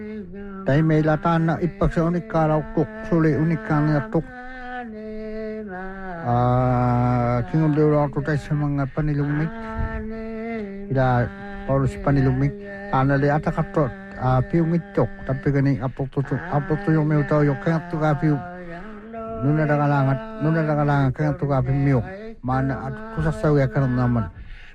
Tai meillä tänä ippaksi unikkaala suli unikkaala ja tuk. Kingun deura aku taisi mga panilumik. Ila Paulus panilumik. Anali ata katro piung itok tapi kani apo tu yung meu tau yung kaya tu ka piu. Nuna da kalangan kaya tu ka piu. Mana at kusasau ya kan naman.